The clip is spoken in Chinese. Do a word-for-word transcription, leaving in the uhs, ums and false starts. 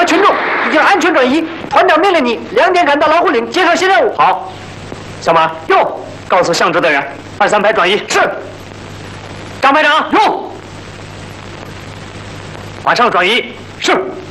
和群众已经安全转移。团长命令你两点赶到老虎岭接受新任务。 好，小马， 用。 告诉向指的人，二三排转移。 是。 张排长， 用。 马上转移。 是。